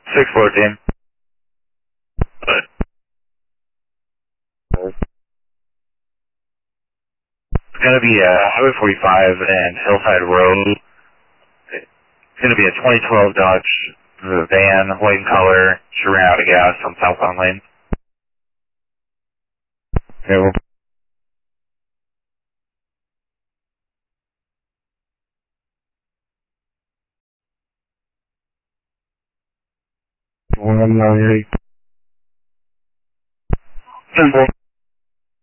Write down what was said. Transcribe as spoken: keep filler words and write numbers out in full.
six fourteen. It's going to be uh, Highway forty-five and Hillside Road. It's going to be a twenty twelve Dodge van, white in color. She ran out of gas on southbound lane. Okay, well. One, uh, ten four.